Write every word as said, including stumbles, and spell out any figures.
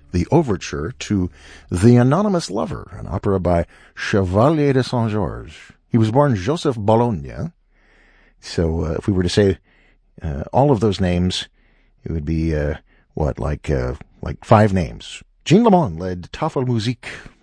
the overture to The Anonymous Lover, an opera by Chevalier de Saint-Georges. He was born Joseph Bologna. So uh, if we were to say uh, all of those names, it would be, uh, what, like uh, like five names. Jean Lemon led Tafelmusik.